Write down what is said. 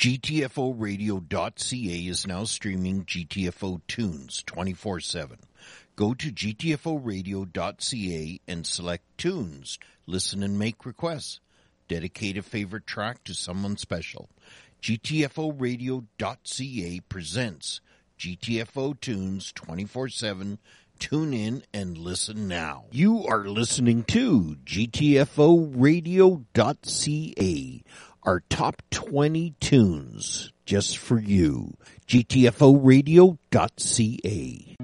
GTFOradio.ca is now streaming GTFO tunes 24/7. Go to GTFOradio.ca and select tunes. Listen and make requests. Dedicate a favorite track to someone special. GTFOradio.ca presents GTFO tunes 24/7. Tune in and listen now. You are listening to GTFOradio.ca. Our top 20 tunes just for you. GTFOradio.ca.